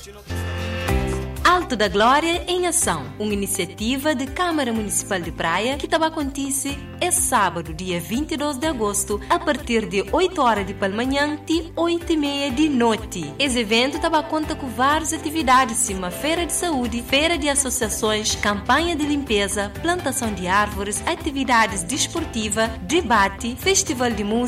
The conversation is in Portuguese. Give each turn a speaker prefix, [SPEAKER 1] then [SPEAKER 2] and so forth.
[SPEAKER 1] Alto da Glória em Ação, uma iniciativa de Câmara Municipal de Praia que estava acontece sábado, dia 22 de agosto, a partir de 8 horas da manhã e 8:30 da noite. Esse evento estava conta com várias atividades, como feira de saúde, feira de associações, campanha de limpeza, plantação de árvores, atividades desportivas, debate, festival de música,